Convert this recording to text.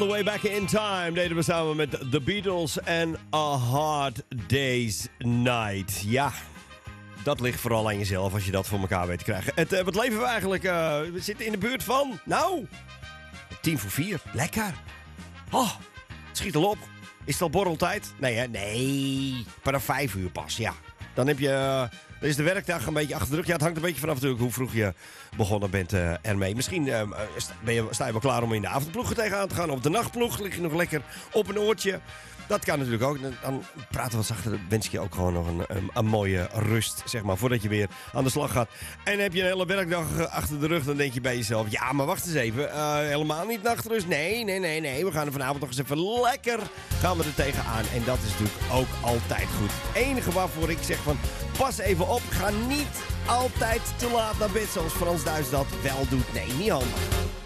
the Way Back in Time deden we samen met The Beatles en A Hard Day's Night. Ja, dat ligt vooral aan jezelf als je dat voor elkaar weet te krijgen. Wat leven we eigenlijk? We zitten in de buurt van, 4:10. Lekker. Oh, het schiet al op. Is het al borreltijd? Nee, hè? Nee. Vanaf 5 uur pas, ja. Dan heb je... Dan is de werkdag een beetje achter de rug. Ja, het hangt een beetje vanaf natuurlijk hoe vroeg je begonnen bent ermee. Misschien sta je wel klaar om in de avondploeg tegenaan te gaan. Of de nachtploeg lig je nog lekker op een oortje. Dat kan natuurlijk ook. Dan praten we wat zachter. Dan wens ik je ook gewoon nog een mooie rust, zeg maar, voordat je weer aan de slag gaat. En heb je een hele werkdag achter de rug, dan denk je bij jezelf... Ja, maar wacht eens even. Helemaal niet nachtrust. Nee. We gaan er vanavond nog eens even lekker gaan we er tegenaan. En dat is natuurlijk ook altijd goed. Het enige waarvoor ik zeg van... Pas even op. Ga niet altijd te laat naar bed, zoals Frans Duits dat wel doet. Nee, niet handig.